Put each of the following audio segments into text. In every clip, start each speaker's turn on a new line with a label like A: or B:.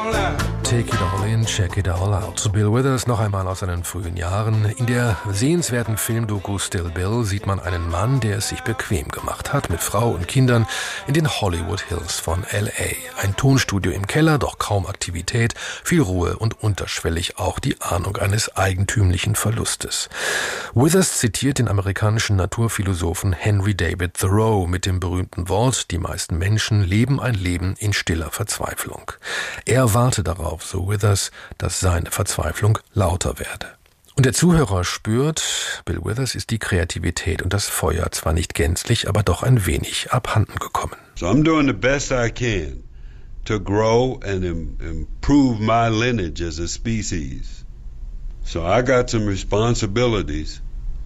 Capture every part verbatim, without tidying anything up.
A: Take it all in, check it all out. Bill Withers noch einmal aus seinen frühen Jahren. In der sehenswerten Filmdoku Still Bill sieht man einen Mann, der es sich bequem gemacht hat, mit Frau und Kindern in den Hollywood Hills von L A. Ein Tonstudio im Keller, doch kaum Aktivität, viel Ruhe und unterschwellig auch die Ahnung eines eigentümlichen Verlustes. Withers zitiert den amerikanischen Naturphilosophen Henry David Thoreau mit dem berühmten Wort: Die meisten Menschen leben ein Leben in stiller Verzweiflung. Er warte darauf, so Withers, dass seine Verzweiflung lauter werde. Und der Zuhörer spürt, Bill Withers ist die Kreativität und das Feuer zwar nicht gänzlich, aber doch ein wenig abhanden gekommen.
B: So I'm doing the best I can to grow and im- improve my lineage as a species. So I got some responsibilities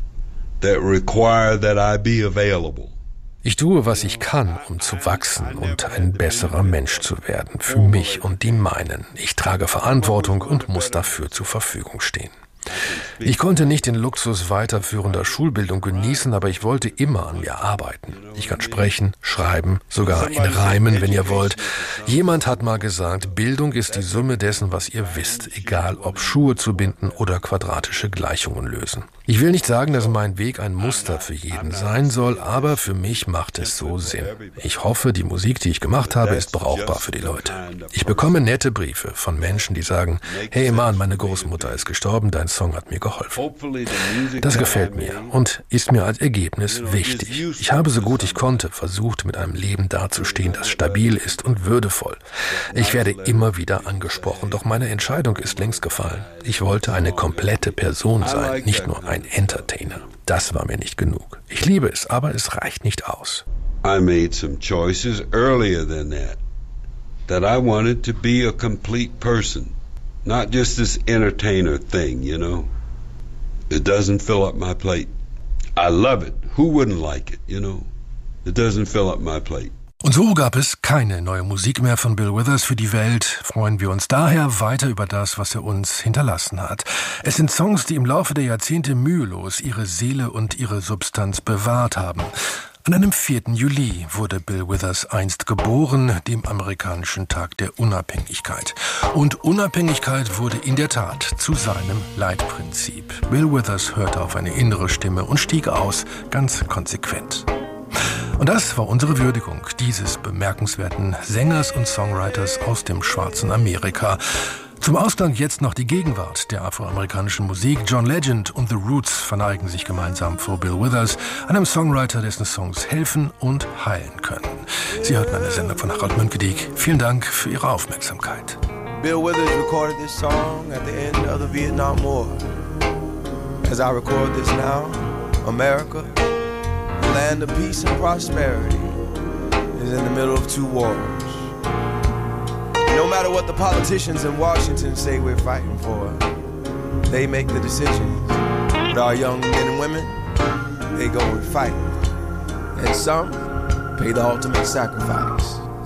B: that require that I be available.
A: Ich tue, was ich kann, um zu wachsen und ein besserer Mensch zu werden, für mich und die meinen. Ich trage Verantwortung und muss dafür zur Verfügung stehen. Ich konnte nicht den Luxus weiterführender Schulbildung genießen, aber ich wollte immer an mir arbeiten. Ich kann sprechen, schreiben, sogar in Reimen, wenn ihr wollt. Jemand hat mal gesagt, Bildung ist die Summe dessen, was ihr wisst, egal ob Schuhe zu binden oder quadratische Gleichungen lösen. Ich will nicht sagen, dass mein Weg ein Muster für jeden sein soll, aber für mich macht es so Sinn. Ich hoffe, die Musik, die ich gemacht habe, ist brauchbar für die Leute. Ich bekomme nette Briefe von Menschen, die sagen, hey Mann, meine Großmutter ist gestorben, dein Song hat mir geholfen. Das gefällt mir und ist mir als Ergebnis wichtig. Ich habe so gut ich konnte versucht, mit einem Leben dazustehen, das stabil ist und würdevoll. Ich werde immer wieder angesprochen, doch meine Entscheidung ist längst gefallen. Ich wollte eine komplette Person sein, nicht nur ein Entertainer. Das war mir nicht genug. Ich liebe es, aber es reicht nicht aus.
B: I made some choices earlier than that, that I wanted to be a complete person, not just this entertainer thing, you know. It doesn't fill up my plate. I love it. Who wouldn't like it, you know? It doesn't fill up my plate.
A: Und so gab es keine neue Musik mehr von Bill Withers für die Welt. Freuen wir uns daher weiter über das, was er uns hinterlassen hat. Es sind Songs, die im Laufe der Jahrzehnte mühelos ihre Seele und ihre Substanz bewahrt haben. An einem vierten Juli wurde Bill Withers einst geboren, dem amerikanischen Tag der Unabhängigkeit. Und Unabhängigkeit wurde in der Tat zu seinem Leitprinzip. Bill Withers hörte auf eine innere Stimme und stieg aus, ganz konsequent. Und das war unsere Würdigung dieses bemerkenswerten Sängers und Songwriters aus dem schwarzen Amerika. Zum Ausgang jetzt noch die Gegenwart der afroamerikanischen Musik. John Legend und The Roots verneigen sich gemeinsam vor Bill Withers, einem Songwriter, dessen Songs helfen und heilen können. Sie hörten eine Sendung von Harald Münkedieck. Vielen Dank für Ihre Aufmerksamkeit.
C: Bill Withers recorded this song at the end of the Vietnam War. As I record this now, America, the land of peace and prosperity, is in the middle of two wars. No matter what the politicians in Washington say we're fighting for, they make the decisions. But our young men and women, they go and fight. And some pay the ultimate sacrifice.